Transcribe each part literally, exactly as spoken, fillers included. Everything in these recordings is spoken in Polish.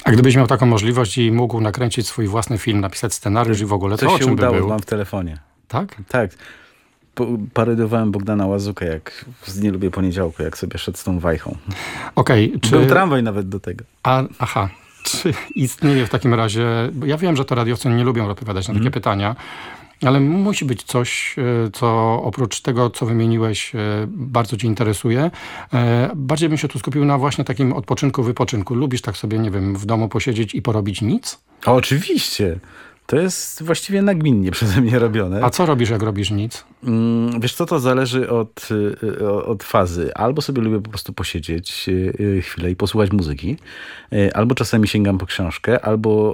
A gdybyś miał taką możliwość i mógł nakręcić swój własny film, napisać scenariusz i w ogóle, to Coś o się czym udało, by był? mam w telefonie. Tak? Tak. Po, parodiowałem Bogdana Łazukę, jak z Nie lubię poniedziałku, jak sobie szedł z tą wajchą. Okej. Okay, czy... Był tramwaj nawet do tego. A, aha. Czy istnieje w takim razie... Bo ja wiem, że to radiowcy nie lubią odpowiadać na takie Mm. pytania, ale musi być coś, co oprócz tego, co wymieniłeś, bardzo cię interesuje. Bardziej bym się tu skupił na właśnie takim odpoczynku, wypoczynku. Lubisz tak sobie, nie wiem, w domu posiedzieć i porobić nic? O, oczywiście. To jest właściwie nagminnie przeze mnie robione. A co robisz, jak robisz nic? Mm, wiesz co, to zależy od, od fazy. Albo sobie lubię po prostu posiedzieć chwilę i posłuchać muzyki, albo czasami sięgam po książkę, albo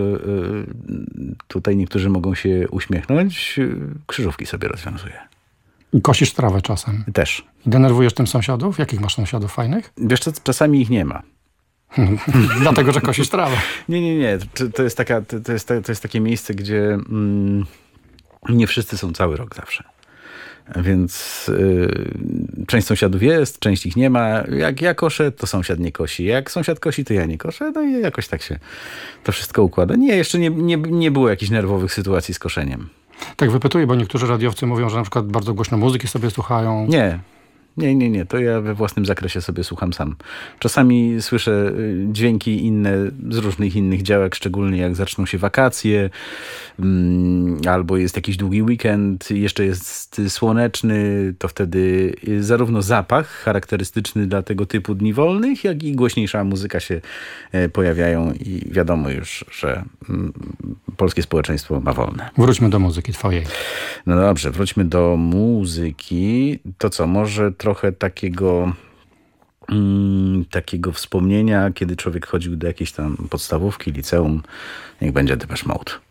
tutaj niektórzy mogą się uśmiechnąć, krzyżówki sobie rozwiązuję. I kosisz trawę czasem. Też. Denerwujesz tym sąsiadów? Jakich masz sąsiadów fajnych? Wiesz co, czasami ich nie ma. Dlatego, że kosisz trawę. Nie, nie, nie. To, to, jest, taka, to, jest, to jest takie miejsce, gdzie mm, nie wszyscy są cały rok zawsze. Więc y, część sąsiadów jest, część ich nie ma. Jak ja koszę, to sąsiad nie kosi. Jak sąsiad kosi, to ja nie koszę. No i jakoś tak się to wszystko układa. Nie, jeszcze nie, nie, nie było jakichś nerwowych sytuacji z koszeniem. Tak wypytuję, bo niektórzy radiowcy mówią, że na przykład bardzo głośno muzyki sobie słuchają. Nie. Nie, nie, nie. To ja we własnym zakresie sobie słucham sam. Czasami słyszę dźwięki inne z różnych innych działek, szczególnie jak zaczną się wakacje, albo jest jakiś długi weekend, jeszcze jest słoneczny, to wtedy zarówno zapach charakterystyczny dla tego typu dni wolnych, jak i głośniejsza muzyka się pojawiają i wiadomo już, że polskie społeczeństwo ma wolne. Wróćmy do muzyki twojej. No dobrze, wróćmy do muzyki. To co, może trochę takiego mm, takiego wspomnienia, kiedy człowiek chodził do jakiejś tam podstawówki, liceum. Niech będzie Depeche Mode.